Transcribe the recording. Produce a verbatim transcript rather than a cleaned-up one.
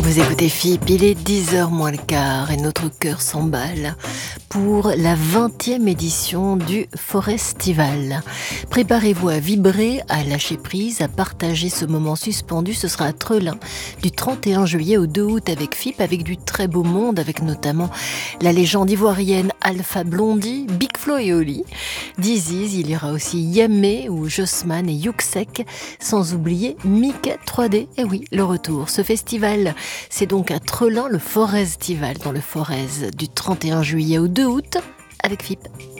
Vous écoutez F I P, il est dix heures moins le quart et notre cœur s'emballe pour la vingtième édition du Forestival. Préparez-vous à vibrer, à lâcher prise, à partager ce moment suspendu. Ce sera à Trelin du trente et un juillet au deux août avec F I P, avec du très beau monde, avec notamment la légende ivoirienne Alpha Blondy, Big Flo et Oli, Diziz, il y aura aussi Yamé ou Jossman et Yuxek, sans oublier Mickey trois D. Et oui, le retour, ce festival, c'est donc à Trelin, le Forestival dans le Forez, du trente et un juillet au deux août avec F I P.